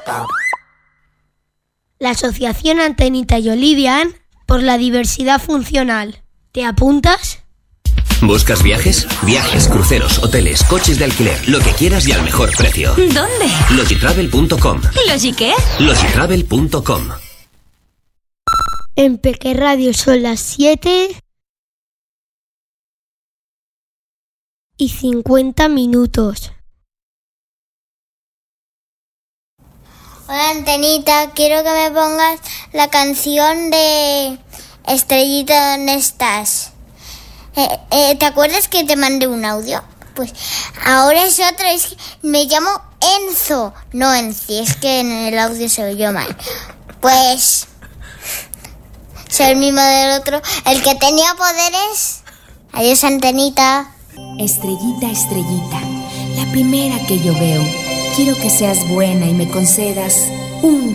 La Asociación Antenita y Olivian por la diversidad funcional. ¿Te apuntas? ¿Buscas viajes? Viajes, cruceros, hoteles, coches de alquiler, lo que quieras y al mejor precio. ¿Dónde? Logitravel.com. ¿Logi qué? Logitravel.com. En Peque Radio son las 7:50. Hola Antenita, quiero que me pongas la canción de Estrellita, ¿dónde estás? ¿Te acuerdas que te mandé un audio? Pues ahora es otra, me llamo Enzo, no Enci, es que en el audio se oyó mal. Pues soy el mismo del otro, el que tenía poderes. Adiós Antenita. Estrellita, estrellita, la primera que yo veo. Quiero que seas buena y me concedas un